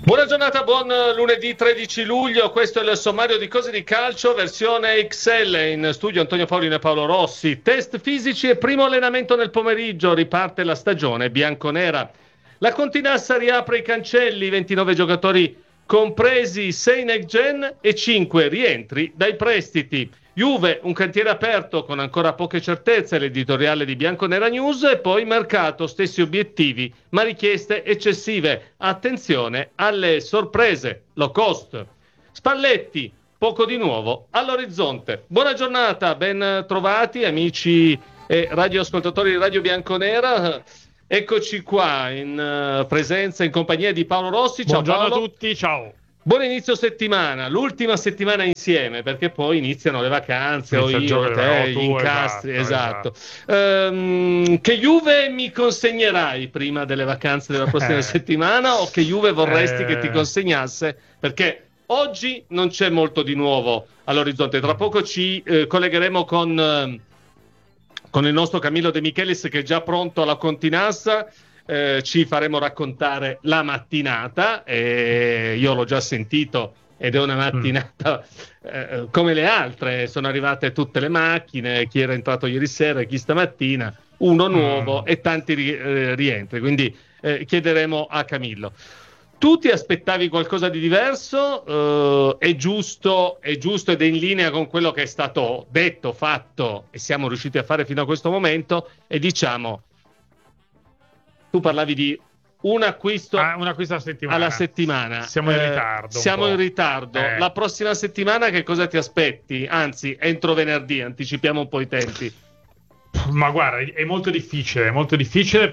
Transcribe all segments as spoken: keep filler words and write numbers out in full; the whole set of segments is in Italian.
Buona giornata, buon lunedì tredici luglio, questo è il sommario di cose di calcio, versione X L, in studio Antonio Paolino e Paolo Rossi, test fisici e primo allenamento nel pomeriggio, riparte la stagione bianconera. La Continassa riapre i cancelli, ventinove giocatori compresi, sei next gen e cinque rientri dai prestiti. Juve, un cantiere aperto con ancora poche certezze, l'editoriale di Bianconera News, e poi mercato, stessi obiettivi ma richieste eccessive. Attenzione alle sorprese, low cost. Spalletti, poco di nuovo all'orizzonte. Buona giornata, ben trovati amici e radioascoltatori di Radio Bianconera. Eccoci qua in uh, presenza, in compagnia di Paolo Rossi. Ciao Buongiorno Paolo. a tutti, ciao. Buon inizio settimana, l'ultima settimana insieme, perché poi iniziano le vacanze, o io, o te, gli incastri, esatto. esatto. Um, che Juve mi consegnerai prima delle vacanze della prossima eh. settimana, o che Juve vorresti eh. che ti consegnasse? Perché oggi non c'è molto di nuovo all'orizzonte. Tra poco ci eh, collegheremo con, eh, con il nostro Camillo De Michelis, che è già pronto alla Continassa. Eh, ci faremo raccontare la mattinata, e io l'ho già sentito ed è una mattinata mm. eh, come le altre. Sono arrivate tutte le macchine, chi era entrato ieri sera e chi stamattina, uno nuovo mm. e tanti ri- eh, rientri, quindi eh, chiederemo a Camillo. Tu ti aspettavi qualcosa di diverso? Eh, è giusto, è giusto ed è in linea con quello che è stato detto, fatto e siamo riusciti a fare fino a questo momento, e diciamo, tu parlavi di un acquisto, ah, un acquisto alla settimana. alla settimana. Siamo in eh, ritardo. Siamo in ritardo. Eh. La prossima settimana che cosa ti aspetti? Anzi, entro venerdì, anticipiamo un po' i tempi. Ma guarda, è molto difficile, è molto difficile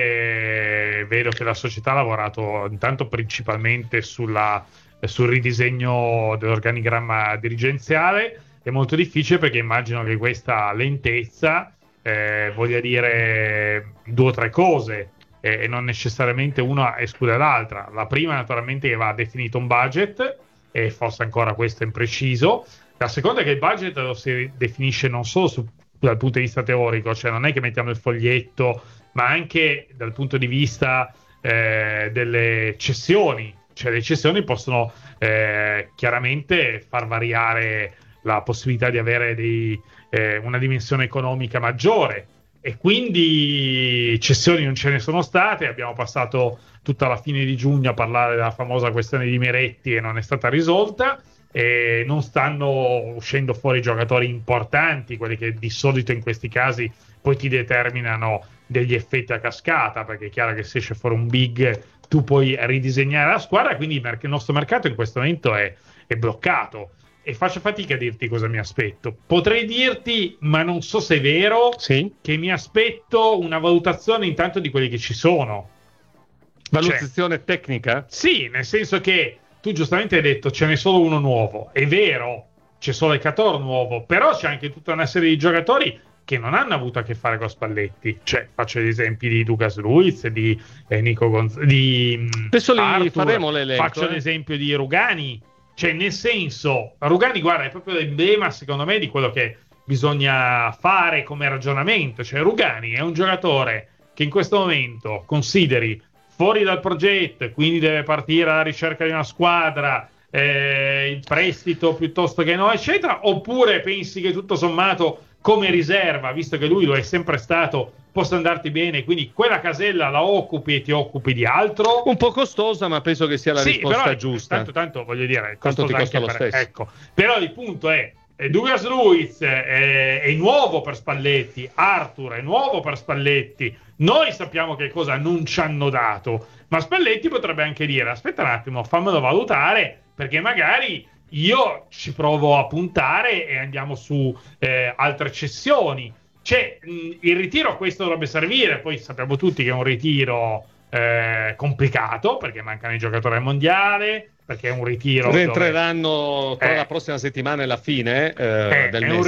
perché vedo che la società ha lavorato intanto principalmente sulla, sul ridisegno dell'organigramma dirigenziale. È molto difficile perché immagino che questa lentezza eh, voglia dire due o tre cose, e non necessariamente una esclude l'altra. La prima naturalmente che va definito un budget, e forse ancora questo è impreciso. La seconda è che il budget lo si definisce non solo su, dal punto di vista teorico, cioè non è che mettiamo il foglietto, ma anche dal punto di vista eh, delle cessioni. Cioè le cessioni possono eh, chiaramente far variare la possibilità di avere dei, eh, una dimensione economica maggiore. E quindi cessioni non ce ne sono state. Abbiamo passato tutta la fine di giugno a parlare della famosa questione di Miretti e non è stata risolta, e non stanno uscendo fuori giocatori importanti, quelli che di solito in questi casi poi ti determinano degli effetti a cascata, perché è chiaro che se esce fuori un big tu puoi ridisegnare la squadra, quindi il nostro mercato in questo momento è, è bloccato. E faccio fatica a dirti cosa mi aspetto. Potrei dirti, ma non so se è vero, sì, che mi aspetto una valutazione intanto di quelli che ci sono. Valutazione cioè, tecnica? Sì, nel senso che tu giustamente hai detto ce n'è solo uno nuovo. È vero, c'è solo il Cator nuovo, però c'è anche tutta una serie di giocatori che non hanno avuto a che fare con Spalletti. Cioè, faccio gli esempi di Lucas Luiz, di eh, Nico Gonz- di Adesso li Arthur, faremo l'elenco. Faccio eh. l'esempio di Rugani. Cioè, nel senso, Rugani, guarda, è proprio l'emblema, secondo me, di quello che bisogna fare come ragionamento. Cioè, Rugani è un giocatore che in questo momento consideri fuori dal progetto e quindi deve partire alla ricerca di una squadra, eh, il prestito piuttosto che no, eccetera, oppure pensi che tutto sommato come riserva, visto che lui lo è sempre stato, possa andarti bene, quindi quella casella la occupi e ti occupi di altro. Un po' costosa, ma penso che sia la sì, risposta però, giusta. Tanto, tanto voglio dire, tanto ti costa lo per, stesso. Ecco. Però il punto è, eh, Douglas Luiz è, è nuovo per Spalletti, Arthur è nuovo per Spalletti, noi sappiamo che cosa non ci hanno dato, ma Spalletti potrebbe anche dire, aspetta un attimo, fammelo valutare, perché magari io ci provo a puntare e andiamo su eh, altre cessioni. Cioè, mh, il ritiro a questo dovrebbe servire. Poi sappiamo tutti che è un ritiro eh, complicato, perché mancano i giocatori al mondiale, perché è un ritiro rientreranno dove... tra eh, la prossima settimana e la fine eh, eh, del è mese. un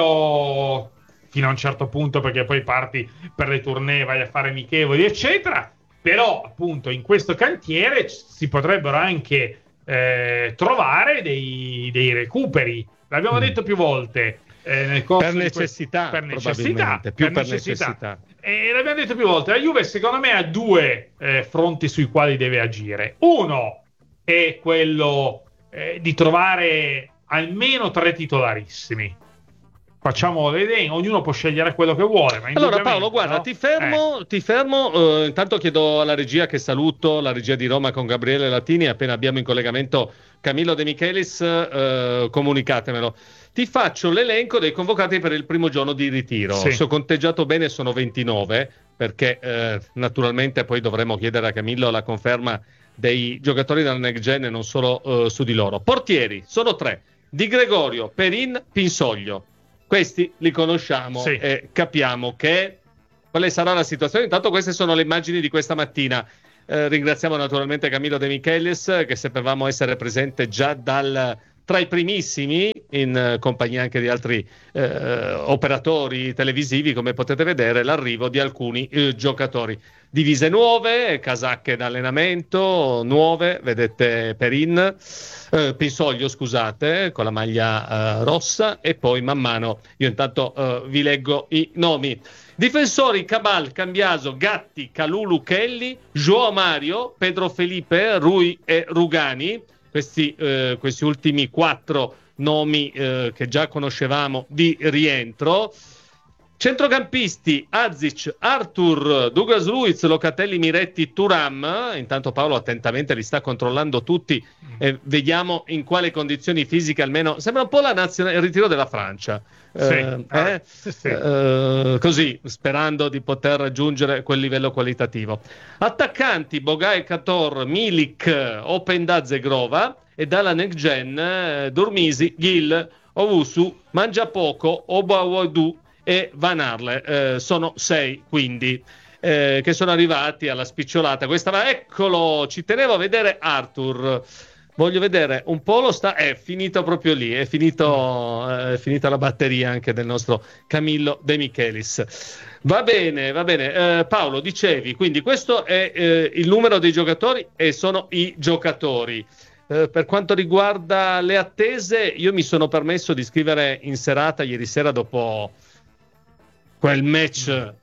ritiro fino a un certo punto, perché poi parti per le tournée, vai a fare amichevoli eccetera. Però appunto in questo cantiere si potrebbero anche eh, trovare dei, dei recuperi. L'abbiamo mm. detto più volte eh, nel corso per necessità, que- per necessità, più per per necessità. necessità. E l'abbiamo detto più volte, la Juve secondo me ha due eh, fronti sui quali deve agire. Uno, è quello eh, di trovare almeno tre titolarissimi. Facciamo le idee, ognuno può scegliere quello che vuole. Ma allora Paolo, guarda, no? ti fermo, eh. ti fermo eh, intanto chiedo alla regia, che saluto, la regia di Roma con Gabriele Latini, appena abbiamo in collegamento Camillo De Michelis, eh, comunicatemelo. Ti faccio l'elenco dei convocati per il primo giorno di ritiro. Sì. Se ho conteggiato bene sono ventinove, perché eh, naturalmente poi dovremo chiedere a Camillo la conferma dei giocatori della Next Gen e non solo eh, su di loro. Portieri, sono tre: Di Gregorio, Perin, Pinsoglio. Questi li conosciamo, sì, e capiamo che quale sarà la situazione. Intanto queste sono le immagini di questa mattina. Eh, ringraziamo naturalmente Camillo De Michelis, che sapevamo essere presente già dal, tra i primissimi, in eh, compagnia anche di altri eh, operatori televisivi, come potete vedere, l'arrivo di alcuni eh, giocatori. Divise nuove, casacche d'allenamento nuove, vedete Perin, eh, Pinsoglio scusate, con la maglia eh, rossa, e poi man mano io intanto eh, vi leggo i nomi. Difensori: Cabal, Cambiaso, Gatti, Calulu, Kelly, João Mario, Pedro Felipe, Rui e Rugani. Questi, eh, questi ultimi quattro nomi eh, che già conoscevamo di rientro. Centrocampisti: Azic, Arthur, Douglas Luiz, Locatelli, Miretti, Thuram. Intanto Paolo attentamente li sta controllando tutti e vediamo in quali condizioni fisiche. Almeno sembra un po' la nazionale, il ritiro della Francia, sì. eh, eh? Sì, sì. Eh, così, sperando di poter raggiungere quel livello qualitativo. Attaccanti: Bogai, Kator, Milik, Openda, Zegrova. E dalla Next Gen eh, Durmisi, Gil, Owusu, Mangiapoco, Obaoudu e Van Arle. Eh, sono sei quindi eh, che sono arrivati alla spicciolata questa. Ma eccolo, ci tenevo a vedere Arthur, voglio vedere un po', lo sta, è finito proprio lì, è finito, eh, è finita la batteria anche del nostro Camillo De Michelis. Va bene, va bene. Eh, Paolo, dicevi, quindi questo è eh, il numero dei giocatori e sono i giocatori. Eh, per quanto riguarda le attese, io mi sono permesso di scrivere in serata ieri sera, dopo quel match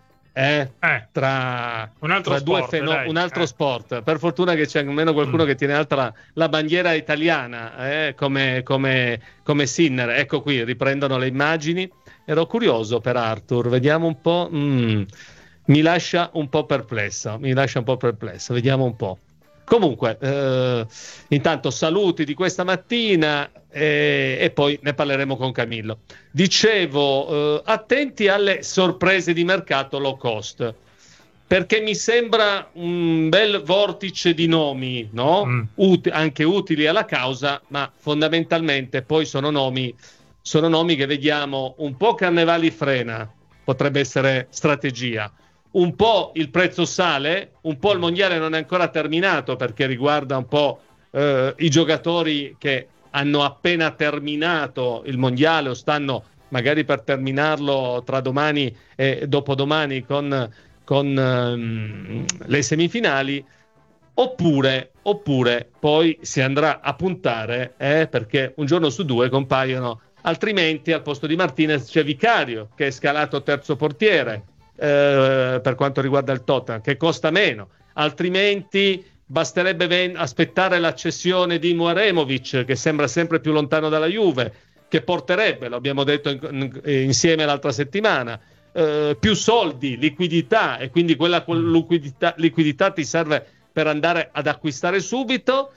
eh, eh, tra, un altro tra sport, due feno- dai, un altro eh. sport. Per fortuna che c'è almeno qualcuno mm. che tiene alta la, la bandiera italiana, eh, come, come, come Sinner. Ecco qui, riprendono le immagini. Ero curioso per Arthur, vediamo un po'. Mm, mi lascia un po' perplesso, mi lascia un po' perplesso, vediamo un po'. Comunque, eh, intanto saluti di questa mattina eh, e poi ne parleremo con Camillo. Dicevo, eh, attenti alle sorprese di mercato low cost, perché mi sembra un bel vortice di nomi, no? Mm. Ut- anche utili alla causa, ma fondamentalmente poi sono nomi, sono nomi che vediamo un po' Carnevali frena, potrebbe essere strategia. Un po' il prezzo sale, un po' il mondiale non è ancora terminato, perché riguarda un po' eh, i giocatori che hanno appena terminato il mondiale o stanno magari per terminarlo tra domani e dopodomani con, con ehm, le semifinali, oppure, oppure poi si andrà a puntare, eh, perché un giorno su due compaiono, altrimenti al posto di Martinez c'è Vicario, che è scalato terzo portiere. Eh, per quanto riguarda il Tottenham, che costa meno, altrimenti basterebbe ven- aspettare la cessione di Muaremovic, che sembra sempre più lontano dalla Juve, che porterebbe, lo abbiamo detto in- in- insieme l'altra settimana, eh, più soldi, liquidità, e quindi quella liquidità, liquidità ti serve per andare ad acquistare subito.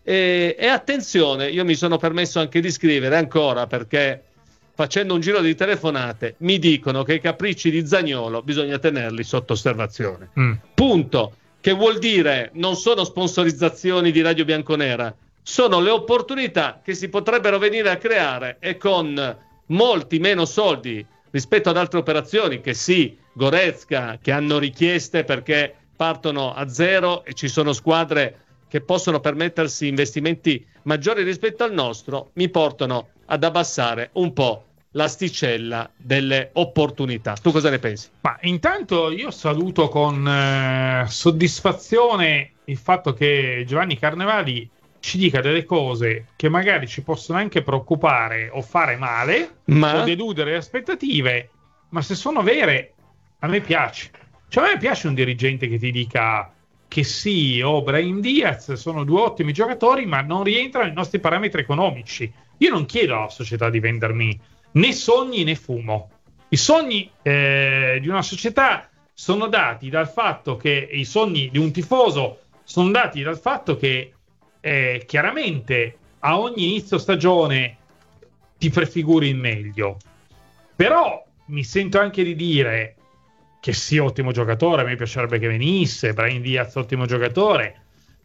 E, e attenzione, io mi sono permesso anche di scrivere ancora, perché facendo un giro di telefonate mi dicono che i capricci di Zaniolo bisogna tenerli sotto osservazione. Mm. Punto. Che vuol dire non sono sponsorizzazioni di Radio Bianconera, sono le opportunità che si potrebbero venire a creare, e con molti meno soldi rispetto ad altre operazioni che sì, Goretzka, che hanno richieste perché partono a zero e ci sono squadre che possono permettersi investimenti maggiori rispetto al nostro, mi portano ad abbassare un po' l'asticella delle opportunità. Tu cosa ne pensi? Ma intanto io saluto con eh, soddisfazione il fatto che Giovanni Carnevali ci dica delle cose che magari ci possono anche preoccupare o fare male, ma... o deludere le aspettative, ma se sono vere a me piace. Cioè a me piace un dirigente che ti dica che sì, o Brahim Diaz sono due ottimi giocatori, ma non rientrano nei nostri parametri economici. Io non chiedo alla società di vendermi né sogni né fumo. I sogni eh, di una società sono dati dal fatto che i sogni di un tifoso sono dati dal fatto che eh, chiaramente a ogni inizio stagione ti prefiguri il meglio. Però mi sento anche di dire che sì, ottimo giocatore, a me piacerebbe che venisse, Brahim Diaz ottimo giocatore.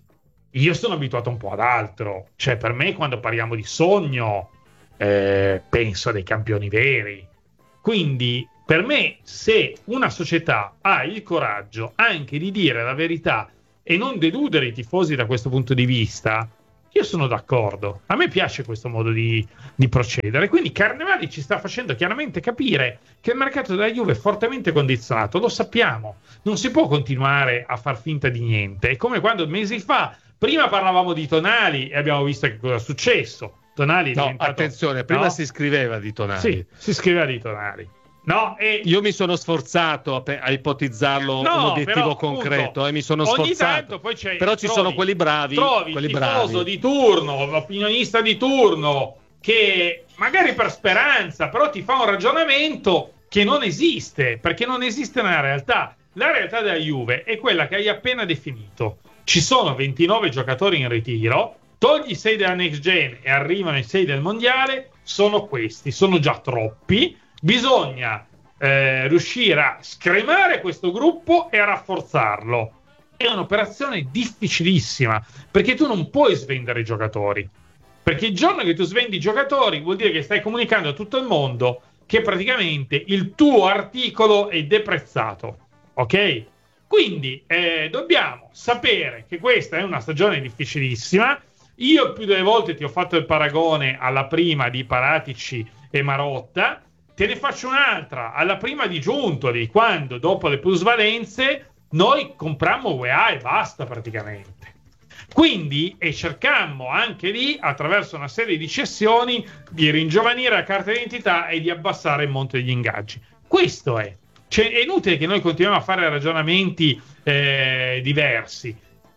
Io sono abituato un po' ad altro, cioè per me quando parliamo di sogno eh, penso a dei campioni veri. Quindi per me, se una società ha il coraggio anche di dire la verità e non deludere i tifosi da questo punto di vista, io sono d'accordo. A me piace questo modo di, di procedere. Quindi Carnevali ci sta facendo chiaramente capire che il mercato della Juve è fortemente condizionato. Lo sappiamo. Non si può continuare a far finta di niente. È come quando mesi fa, prima parlavamo di Tonali e abbiamo visto che cosa è successo. Tonali è no, diventato... attenzione, prima no? si scriveva di Tonali. Sì, si scriveva di Tonali. No, e... Io mi sono sforzato a, pe- a ipotizzarlo no, un obiettivo però, concreto appunto, e mi sono ogni sforzato. Tanto poi c'è, però ci trovi, sono quelli bravi, trovi quelli il tifoso bravi. di turno, l'opinionista di turno che magari per speranza però ti fa un ragionamento che non esiste, perché non esiste nella realtà. La realtà della Juve è quella che hai appena definito. Ci sono ventinove giocatori in ritiro, togli sei della Next Gen e arrivano i sei del Mondiale, sono questi, sono già troppi. Bisogna eh, riuscire a scremare questo gruppo e a rafforzarlo. È un'operazione difficilissima, perché tu non puoi svendere i giocatori. Perché il giorno che tu svendi i giocatori vuol dire che stai comunicando a tutto il mondo che praticamente il tuo articolo è deprezzato. Ok? Quindi eh, dobbiamo sapere che questa è una stagione difficilissima. Io più delle volte ti ho fatto il paragone alla prima di Paratici e Marotta, te ne faccio un'altra alla prima di Giuntoli, quando dopo le plusvalenze noi comprammo U E A e basta praticamente. Quindi e cercammo anche lì, attraverso una serie di cessioni, di ringiovanire la carta d'identità e di abbassare il monte degli ingaggi. Questo è. Cioè, è inutile che noi continuiamo a fare ragionamenti eh, diversi.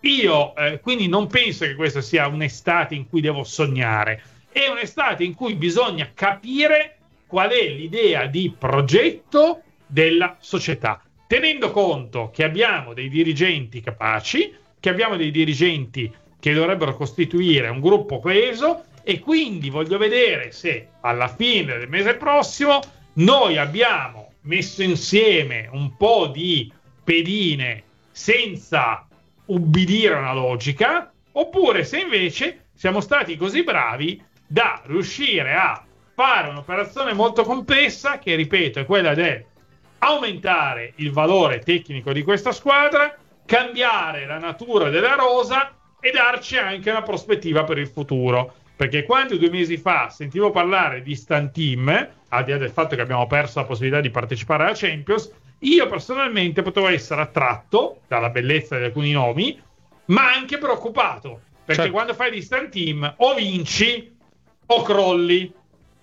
Io eh, quindi non penso che questa sia un'estate in cui devo sognare. È un'estate in cui bisogna capire qual è l'idea di progetto della società, tenendo conto che abbiamo dei dirigenti capaci, che abbiamo dei dirigenti che dovrebbero costituire un gruppo coeso, e quindi voglio vedere se alla fine del mese prossimo noi abbiamo messo insieme un po' di pedine senza ubbidire una logica, oppure se invece siamo stati così bravi da riuscire a fare un'operazione molto complessa che, ripeto, è quella di aumentare il valore tecnico di questa squadra, cambiare la natura della rosa e darci anche una prospettiva per il futuro. Perché quando due mesi fa sentivo parlare di Stan Team, al di là del fatto che abbiamo perso la possibilità di partecipare alla Champions, io personalmente potevo essere attratto dalla bellezza di alcuni nomi, ma anche preoccupato, perché certo, quando fai di Stan Team o vinci o crolli.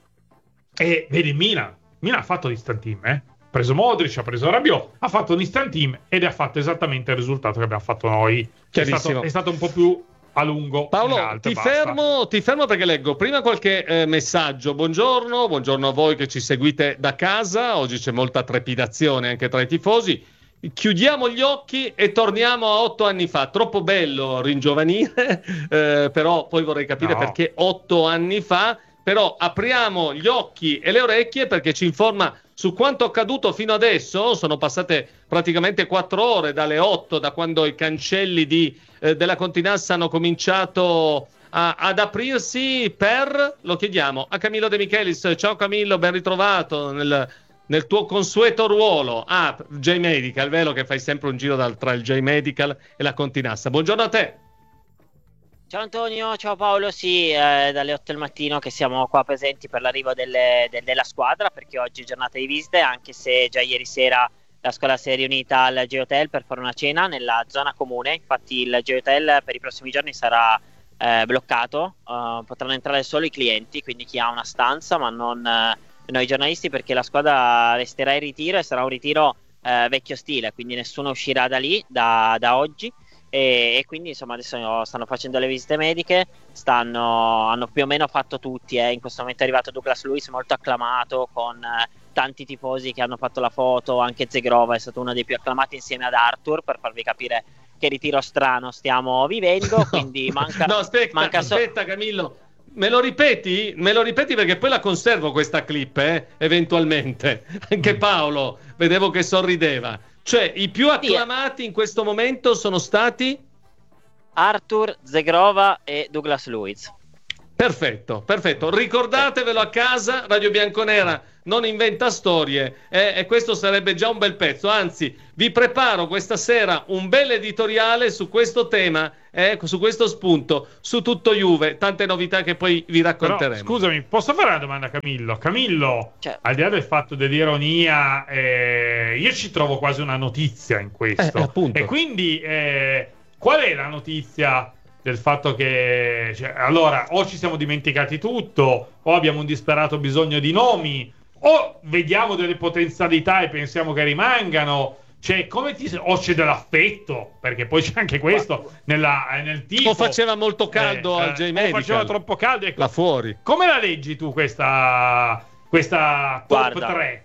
E vedi Milan, Milan ha fatto di Stan Team, eh? ha preso Modric, ha preso Rabiot, ha fatto un instant team ed ha fatto esattamente il risultato che abbiamo fatto noi. È stato, è stato un po' più a lungo. Paolo, alto, ti, fermo, ti fermo perché leggo prima qualche eh, messaggio. Buongiorno, buongiorno a voi che ci seguite da casa. Oggi c'è molta trepidazione anche tra i tifosi. Chiudiamo gli occhi e torniamo a otto anni fa. Troppo bello ringiovanire, eh, però poi vorrei capire no. perché otto anni fa. Però apriamo gli occhi e le orecchie perché ci informa su quanto accaduto fino adesso. Sono passate praticamente quattro ore dalle otto, da quando i cancelli di, eh, della Continassa hanno cominciato a, ad aprirsi per, lo chiediamo, a Camillo De Michelis. Ciao Camillo, ben ritrovato nel, nel tuo consueto ruolo. Ah, J-Medical, vero che fai sempre un giro dal, tra il J-Medical e la Continassa. Buongiorno a te. Ciao Antonio, ciao Paolo, sì, eh, dalle otto del mattino che siamo qua presenti per l'arrivo delle, de, della squadra, perché oggi è giornata di visite, anche se già ieri sera la squadra si è riunita al J-Hotel per fare una cena nella zona comune. Infatti il J-Hotel per i prossimi giorni sarà eh, bloccato, uh, potranno entrare solo i clienti, quindi chi ha una stanza, ma non eh, noi giornalisti, perché la squadra resterà in ritiro e sarà un ritiro eh, vecchio stile, quindi nessuno uscirà da lì da, da oggi. E, e quindi insomma adesso stanno facendo le visite mediche, stanno, hanno più o meno fatto tutti, eh. In questo momento è arrivato Douglas Luiz molto acclamato, con eh, tanti tifosi che hanno fatto la foto, anche Zegrova è stato uno dei più acclamati insieme ad Arthur, per farvi capire che ritiro strano stiamo vivendo. No, quindi manca, no aspetta, manca so- aspetta Camillo, me lo ripeti? Me lo ripeti perché poi la conservo questa clip, eh, eventualmente. Anche Paolo, vedevo che sorrideva. Cioè, i più acclamati in questo momento sono stati Arthur, Zegrova e Douglas Luiz. Perfetto, perfetto. Ricordatevelo a casa, Radio Bianconera non inventa storie, eh, e questo sarebbe già un bel pezzo. Anzi, vi preparo questa sera un bel editoriale su questo tema, eh, su questo spunto, su tutto Juve, tante novità che poi vi racconteremo. Però, scusami, posso fare una domanda a Camillo? Camillo, cioè, al di là del fatto dell'ironia, eh, io ci trovo quasi una notizia in questo. Eh, appunto. E quindi, eh, qual è la notizia del fatto che, cioè, allora, o ci siamo dimenticati tutto, o abbiamo un disperato bisogno di nomi, o vediamo delle potenzialità e pensiamo che rimangano, cioè, come ti, o c'è dell'affetto, perché poi c'è anche questo nella, nel tifo. O faceva molto caldo eh, al J-Medical, o faceva troppo caldo, ecco. là fuori. Come la leggi tu questa, questa top Guarda. tre?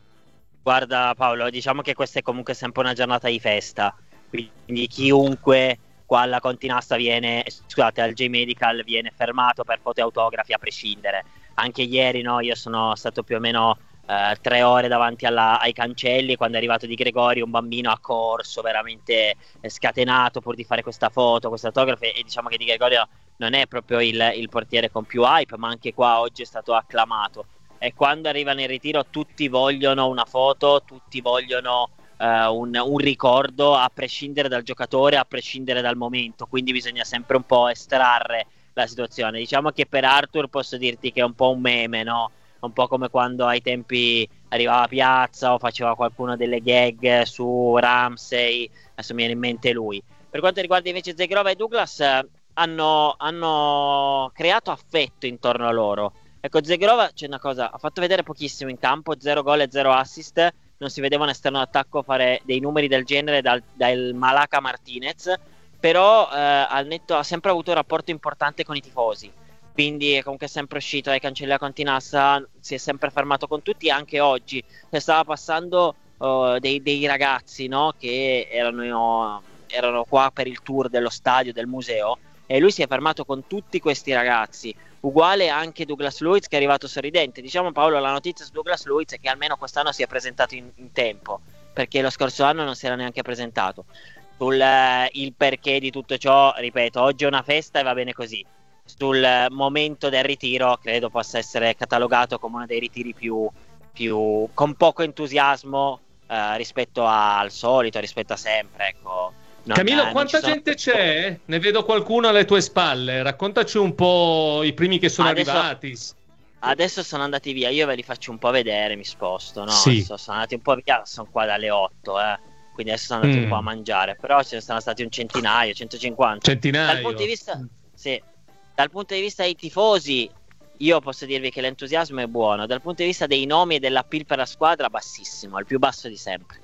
Guarda Paolo, diciamo che questa è comunque sempre una giornata di festa, quindi chiunque qua alla Continasta viene, scusate, al J-Medical viene fermato per foto e autografi a prescindere. Anche ieri, no, io sono stato più o meno eh, tre ore davanti alla, ai cancelli, quando è arrivato Di Gregorio, un bambino ha corso veramente eh, scatenato pur di fare questa foto, questo autografo, e diciamo che Di Gregorio non è proprio il, il portiere con più hype, ma anche qua oggi è stato acclamato. E quando arrivano in ritiro tutti vogliono una foto, tutti vogliono uh, un, un ricordo, a prescindere dal giocatore, a prescindere dal momento, quindi bisogna sempre un po' estrarre la situazione. Diciamo che per Arthur posso dirti che è un po' un meme, no? Un po' come quando ai tempi arrivava a Piazza o faceva qualcuno delle gag su Ramsey, adesso mi viene in mente lui. Per quanto riguarda invece Zegrova e Douglas, eh, hanno, hanno creato affetto intorno a loro. Ecco, Zegrova, c'è una cosa, ha fatto vedere pochissimo in campo, zero gol e zero assist, non si vedeva un esterno d'attacco fare dei numeri del genere dal, dal Malaca Martinez, però eh, al netto ha sempre avuto un rapporto importante con i tifosi, quindi è comunque sempre uscito dai cancelli a Continassa, si è sempre fermato con tutti, anche oggi stava passando uh, dei, dei ragazzi, no, che erano, erano qua per il tour dello stadio, del museo, e lui si è fermato con tutti questi ragazzi. Uguale anche Douglas Luiz, che è arrivato sorridente. Diciamo, Paolo, la notizia su Douglas Luiz è che almeno quest'anno si è presentato in, in tempo, perché lo scorso anno non si era neanche presentato. Sul eh, il perché di tutto ciò, ripeto, oggi è una festa e va bene così. Sul eh, momento del ritiro credo possa essere catalogato come uno dei ritiri più, più con poco entusiasmo eh, rispetto a, al solito, rispetto a sempre, ecco. Non, Camillo, eh, quanta sono... gente c'è? Ne vedo qualcuno alle tue spalle. Raccontaci un po' i primi che sono adesso, arrivati. Adesso sono andati via, io ve li faccio un po' vedere, mi sposto, no? Sì. Adesso sono andati un po' via, sono qua dalle otto, eh. Quindi adesso sono andati Mm. un po' a mangiare, però ce ne sono stati un centinaio, centocinquanta. Centinaio. Dal punto di vista, sì, dal punto di vista dei tifosi, io posso dirvi che l'entusiasmo è buono. Dal punto di vista dei nomi e dell'appeal per la squadra, bassissimo, il più basso di sempre.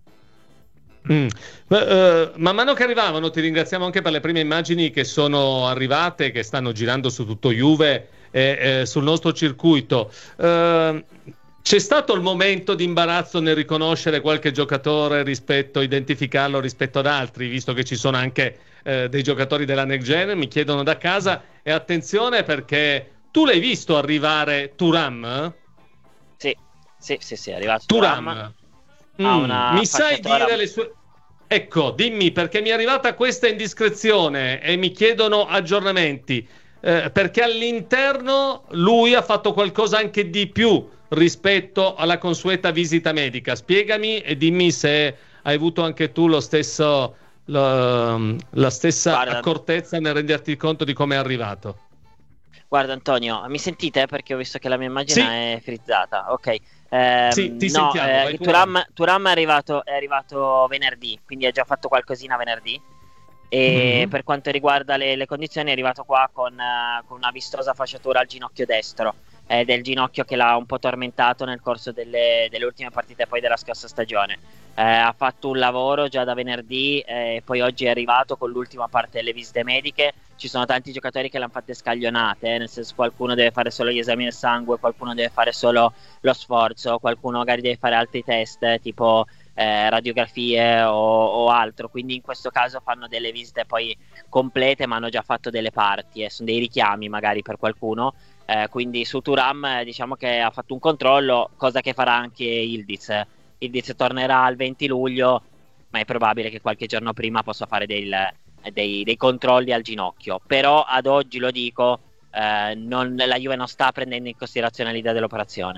Mm. Uh, man mano che arrivavano, ti ringraziamo anche per le prime immagini che sono arrivate, che stanno girando su tutto Juve e eh, sul nostro circuito. Uh, c'è stato il momento di imbarazzo nel riconoscere qualche giocatore rispetto, identificarlo rispetto ad altri, visto che ci sono anche eh, dei giocatori della Next Gen, mi chiedono da casa, e attenzione perché tu l'hai visto arrivare Thuram? Sì, sì, sì, sì, è arrivato Thuram. Thuram. Mm, Ha una mi sai fasciatura- dire le sue... Ecco, dimmi, perché mi è arrivata questa indiscrezione e mi chiedono aggiornamenti, eh, perché all'interno lui ha fatto qualcosa anche di più rispetto alla consueta visita medica. Spiegami e dimmi se hai avuto anche tu lo stesso, lo, la stessa Guarda, accortezza nel renderti conto di come è arrivato. Guarda Antonio, mi sentite? Perché ho visto che la mia immagine Sì. è frizzata. Ok. Ehm, Sì, ti no, sentiamo, eh, vai pure. Thuram, Thuram è arrivato, è arrivato venerdì, quindi ha già fatto qualcosina venerdì. E Mhm. per quanto riguarda le, le condizioni, è arrivato qua con, eh, con una vistosa fasciatura al ginocchio destro. eh, del ginocchio che l'ha un po' tormentato nel corso delle, delle ultime partite poi della scorsa stagione. Eh, ha fatto un lavoro già da venerdì e eh, poi oggi è arrivato con l'ultima parte delle visite mediche. Ci sono tanti giocatori che l'hanno fatte scaglionate, eh, nel senso qualcuno deve fare solo gli esami del sangue, qualcuno deve fare solo lo sforzo, qualcuno magari deve fare altri test eh, tipo eh, radiografie o, o altro, quindi in questo caso fanno delle visite poi complete ma hanno già fatto delle parti e eh, sono dei richiami magari per qualcuno. Eh, quindi su Thuram eh, diciamo che ha fatto un controllo, cosa che farà anche Ildiz. Ildiz tornerà al venti luglio, ma è probabile che qualche giorno prima possa fare del, dei, dei controlli al ginocchio. Però ad oggi, lo dico, eh, non, la Juve non sta prendendo in considerazione l'idea dell'operazione.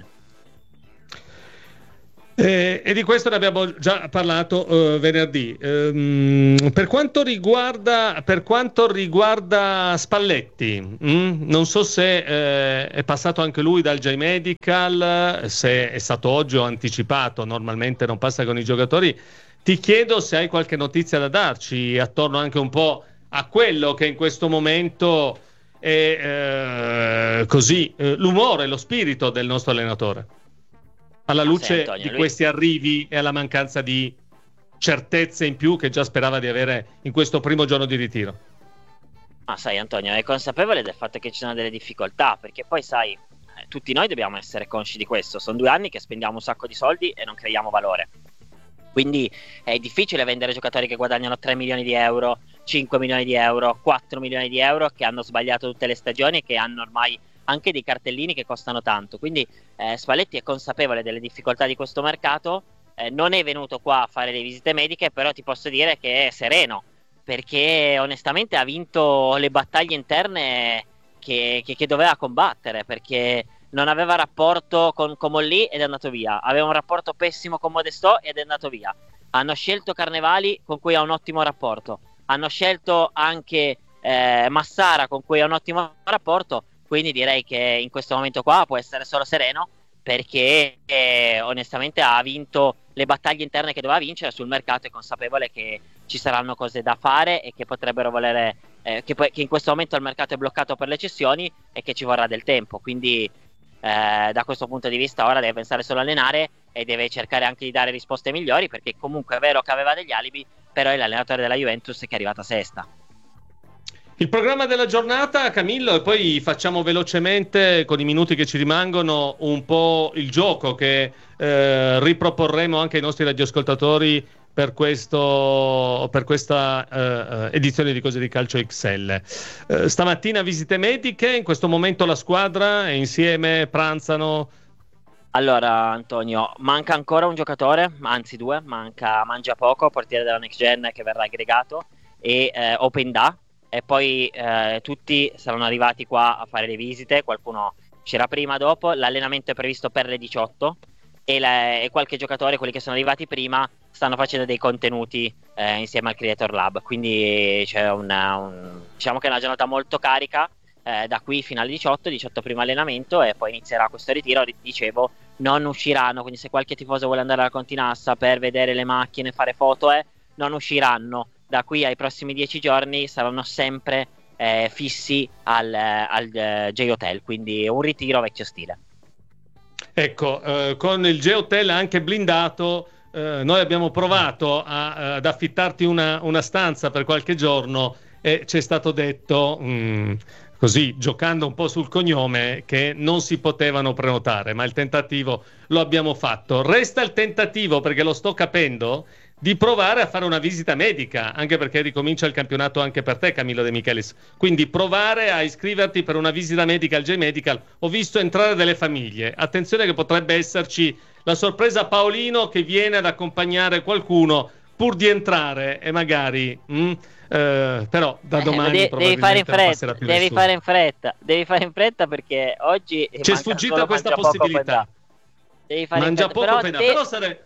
Eh, e di questo ne abbiamo già parlato eh, venerdì. Ehm, per quanto riguarda per quanto riguarda Spalletti, mh, non so se eh, è passato anche lui dal J-Medical, se è stato oggi o anticipato, normalmente non passa con i giocatori. Ti chiedo se hai qualche notizia da darci attorno anche un po' a quello che in questo momento è eh, così eh, l'umore, lo spirito del nostro allenatore, alla luce ah, sì, Antonio, di lui... questi arrivi e alla mancanza di certezze in più che già sperava di avere in questo primo giorno di ritiro. Ah, sai Antonio, è consapevole del fatto che ci sono delle difficoltà, perché poi sai, eh, tutti noi dobbiamo essere consci di questo. Sono due anni che spendiamo un sacco di soldi e non creiamo valore. Quindi è difficile vendere giocatori che guadagnano tre milioni di euro, cinque milioni di euro, quattro milioni di euro, che hanno sbagliato tutte le stagioni e che hanno ormai anche dei cartellini che costano tanto. Quindi eh, Spalletti è consapevole delle difficoltà di questo mercato, eh, non è venuto qua a fare le visite mediche, però ti posso dire che è sereno, perché onestamente ha vinto le battaglie interne che, che, che doveva combattere, perché non aveva rapporto con Comolli ed è andato via, aveva un rapporto pessimo con Modestò ed è andato via. Hanno scelto Carnevali, con cui ha un ottimo rapporto, hanno scelto anche eh, Massara, con cui ha un ottimo rapporto. Quindi direi che in questo momento qua può essere solo sereno, perché eh, onestamente ha vinto le battaglie interne che doveva vincere. Sul mercato è consapevole che ci saranno cose da fare e che potrebbero volere eh, che, che in questo momento il mercato è bloccato per le cessioni e che ci vorrà del tempo. Quindi eh, da questo punto di vista ora deve pensare solo a allenare e deve cercare anche di dare risposte migliori, perché comunque è vero che aveva degli alibi, però è l'allenatore della Juventus che è arrivata sesta. Il programma della giornata, Camillo, e poi facciamo velocemente, con i minuti che ci rimangono, un po' il gioco che eh, riproporremo anche ai nostri radioascoltatori per, questo, per questa eh, edizione di Cose di Calcio X L. Eh, stamattina visite mediche, in questo momento la squadra è insieme, pranzano. Allora Antonio, manca ancora un giocatore, anzi due, manca Mangiapoco, portiere della Next Gen, che verrà aggregato, e eh, Openda. E poi eh, tutti saranno arrivati qua a fare le visite, qualcuno c'era prima, dopo. L'allenamento è previsto per le diciotto e, la, e qualche giocatore, quelli che sono arrivati prima, stanno facendo dei contenuti eh, insieme al Creator Lab. Quindi c'è una, un, diciamo che è una giornata molto carica, eh, da qui fino alle diciotto, diciotto primo allenamento e poi inizierà questo ritiro. Dicevo, non usciranno, quindi se qualche tifoso vuole andare alla Continassa per vedere le macchine, fare foto, eh, non usciranno. Da qui ai prossimi dieci giorni saranno sempre eh, fissi al, al uh, J-Hotel, quindi un ritiro vecchio stile. Ecco, eh, con il J-Hotel anche blindato, eh, noi abbiamo provato a, ad affittarti una, una stanza per qualche giorno e ci è stato detto, mh, così giocando un po' sul cognome, che non si potevano prenotare, ma il tentativo lo abbiamo fatto. Resta il tentativo, perché lo sto capendo, di provare a fare una visita medica, anche perché ricomincia il campionato anche per te, Camillo De Michelis. Quindi provare a iscriverti per una visita medica al J-Medical. Ho visto entrare delle famiglie. Attenzione che potrebbe esserci la sorpresa Paolino che viene ad accompagnare qualcuno pur di entrare e magari... Mh, eh, però da domani eh, devi fare in fretta, devi fare in fretta, devi fare in fretta perché oggi c'è sfuggita questa possibilità. Devi fare mangia in fretta, poco però, te... te... però sare...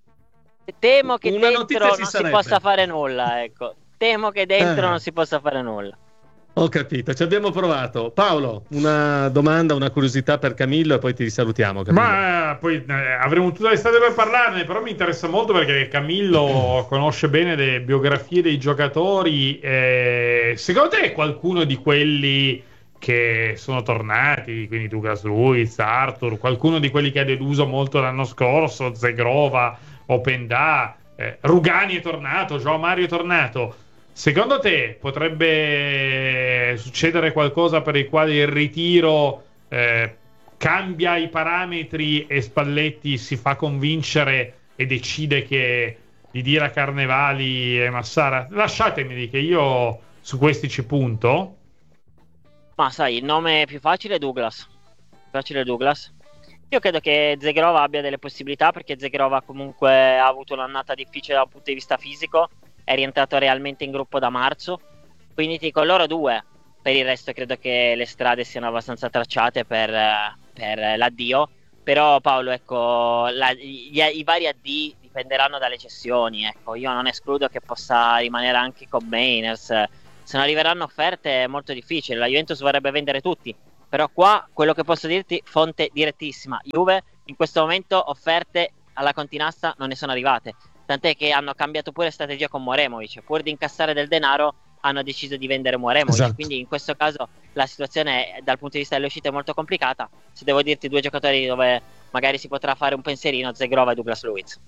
temo che una dentro non si, si possa fare nulla, ecco. Temo che dentro eh. non si possa fare nulla. Ho capito, ci abbiamo provato. Paolo, una domanda, una curiosità per Camillo e poi ti salutiamo, Camillo. Ma eh, poi eh, avremo tutta l'estate per parlarne, però mi interessa molto perché Camillo conosce bene le biografie dei giocatori. Eh, secondo te è qualcuno di quelli che sono tornati, quindi Douglas Luiz, Arthur, qualcuno di quelli che ha deluso molto l'anno scorso, Zegrova, Openda, eh, Rugani è tornato, João Mario è tornato. Secondo te potrebbe succedere qualcosa per il quale il ritiro eh, cambia i parametri e Spalletti si fa convincere e decide che di dire a Carnevali e Massara? Lasciatemi che io su questi ci punto. Ma sai, il nome più facile è Douglas. Facile Douglas. Io credo che Zegrova abbia delle possibilità, perché Zegrova comunque ha avuto un'annata difficile dal punto di vista fisico, è rientrato realmente in gruppo da marzo, quindi ti dico loro due. Per il resto credo che le strade siano abbastanza tracciate per, per l'addio. Però Paolo, ecco, la, gli, i vari addii dipenderanno dalle cessioni. Ecco, io non escludo che possa rimanere anche con Mainers. Se non arriveranno offerte è molto difficile. La Juventus vorrebbe vendere tutti, però qua quello che posso dirti, fonte direttissima, Juve in questo momento offerte alla Continassa non ne sono arrivate, tant'è che hanno cambiato pure strategia con Moremovic. Pur di incassare del denaro hanno deciso di vendere Moremovic. Esatto. Quindi in questo caso la situazione dal punto di vista delle uscite è molto complicata. Se devo dirti due giocatori dove magari si potrà fare un pensierino, Zegrova e Douglas Luiz.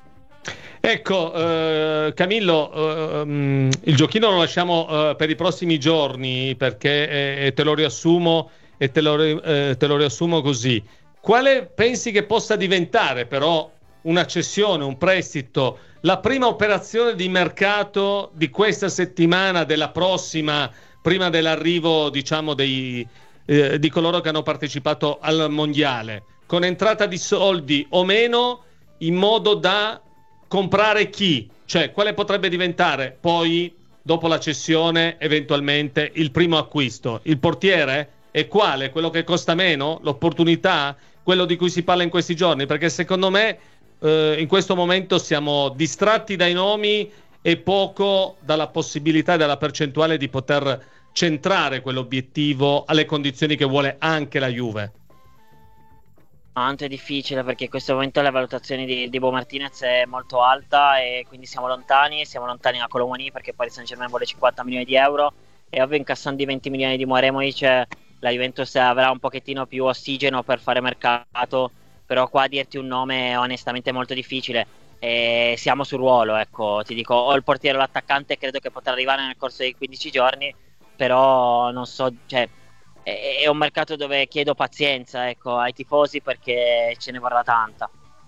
Ecco, eh, Camillo, eh, il giochino lo lasciamo eh, per i prossimi giorni, perché eh, te lo riassumo e te lo, eh, te lo riassumo così. Quale pensi che possa diventare però una cessione, un prestito, la prima operazione di mercato di questa settimana, della prossima, prima dell'arrivo, diciamo, dei, eh, di coloro che hanno partecipato al mondiale, con entrata di soldi o meno, in modo da comprare chi? Cioè, quale potrebbe diventare poi, dopo la cessione, eventualmente il primo acquisto? Il portiere? E quale? Quello che costa meno? L'opportunità? Quello di cui si parla in questi giorni? Perché secondo me eh, in questo momento siamo distratti dai nomi e poco dalla possibilità e dalla percentuale di poter centrare quell'obiettivo alle condizioni che vuole anche la Juve. Tanto è difficile, perché in questo momento la valutazione di, di Bo Martinez è molto alta e quindi siamo lontani, siamo lontani da Colomoni, perché Paris Saint-Germain vuole cinquanta milioni di euro e ovvio incassando i venti milioni di Moremovic la Juventus avrà un pochettino più ossigeno per fare mercato, però qua dirti un nome è onestamente molto difficile e siamo sul ruolo, ecco, ti dico o il portiere o l'attaccante credo che potrà arrivare nel corso dei quindici giorni, però non so, cioè è un mercato dove chiedo pazienza, ecco, ai tifosi, perché ce ne vorrà tanta.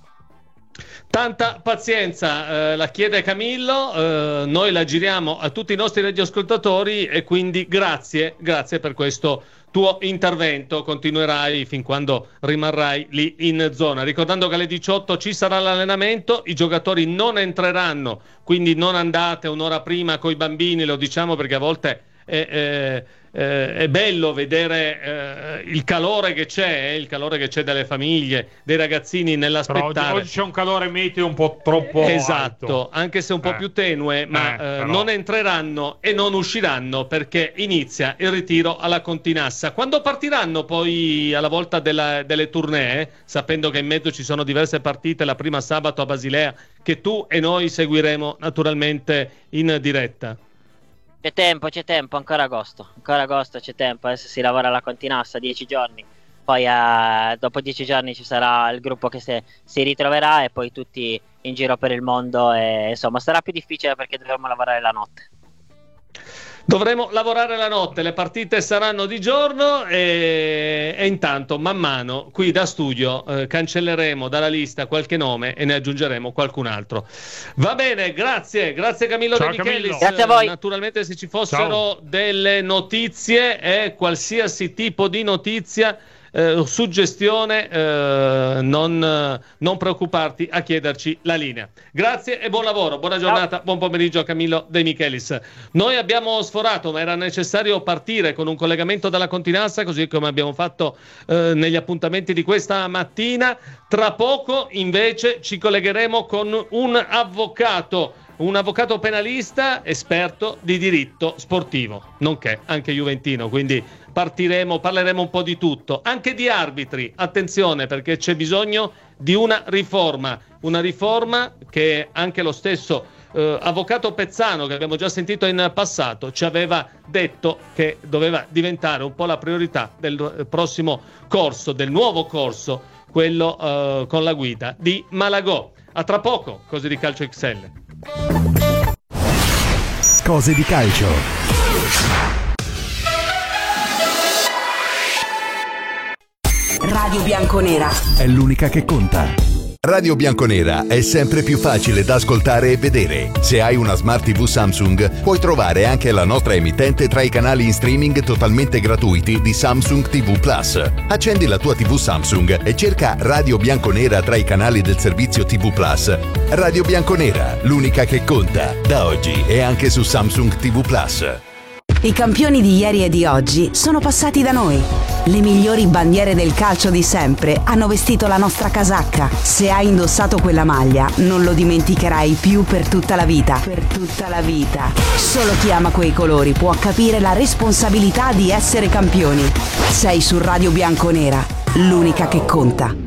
Tanta pazienza eh, la chiede Camillo, eh, noi la giriamo a tutti i nostri radioascoltatori e quindi grazie, grazie per questo tuo intervento, continuerai fin quando rimarrai lì in zona. Ricordando che alle diciotto ci sarà l'allenamento, i giocatori non entreranno, quindi non andate un'ora prima coi bambini, lo diciamo perché a volte è... è Eh, è bello vedere eh, il calore che c'è, eh, il calore che c'è delle famiglie, dei ragazzini nell'aspettare. Oggi, oggi c'è un calore meteo un po' troppo esatto, alto. Anche se un po' eh. più tenue, ma eh, eh, non entreranno e non usciranno perché inizia il ritiro alla Continassa. Quando partiranno poi alla volta della, delle tournée, sapendo che in mezzo ci sono diverse partite, la prima sabato a Basilea, che tu e noi seguiremo naturalmente in diretta? C'è tempo, c'è tempo, ancora agosto, ancora agosto c'è tempo, adesso si lavora alla Continassa, dieci giorni, poi eh, dopo dieci giorni ci sarà il gruppo che se, si ritroverà e poi tutti in giro per il mondo e insomma sarà più difficile perché dovremo lavorare la notte. Dovremo lavorare la notte, le partite saranno di giorno e, e intanto man mano qui da studio eh, cancelleremo dalla lista qualche nome e ne aggiungeremo qualcun altro. Va bene, grazie, grazie Camillo Ciao, De Michelis. Camillo. Grazie a voi. Naturalmente se ci fossero Ciao. delle notizie e eh, qualsiasi tipo di notizia, eh, suggestione, eh, non, non preoccuparti a chiederci la linea. Grazie e buon lavoro, buona giornata, buon pomeriggio a Camillo De Michelis. Noi abbiamo sforato, ma era necessario partire con un collegamento dalla Continassa, così come abbiamo fatto eh, negli appuntamenti di questa mattina. Tra poco invece ci collegheremo con un avvocato, un avvocato penalista esperto di diritto sportivo, nonché anche juventino, quindi partiremo, parleremo un po' di tutto, anche di arbitri, attenzione perché c'è bisogno di una riforma, una riforma che anche lo stesso eh, avvocato Pezzano, che abbiamo già sentito in passato, ci aveva detto che doveva diventare un po' la priorità del prossimo corso, del nuovo corso, quello eh, con la guida di Malagò. A tra poco, cose di calcio X L. Cose di calcio. Radio Bianconera È l'unica che conta. Radio Bianconera è sempre più facile da ascoltare e vedere. Se hai una Smart tivù Samsung, puoi trovare anche la nostra emittente tra i canali in streaming totalmente gratuiti di Samsung tivù Plus. Accendi la tua tivù Samsung e cerca Radio Bianconera tra i canali del servizio tivù Plus. Radio Bianconera, l'unica che conta. Da oggi è anche su Samsung tivù Plus. I campioni di ieri e di oggi sono passati da noi. Le migliori bandiere del calcio di sempre hanno vestito la nostra casacca. Se hai indossato quella maglia, non lo dimenticherai più per tutta la vita. Per tutta la vita. Solo chi ama quei colori può capire la responsabilità di essere campioni. Sei su Radio Bianconera, l'unica che conta.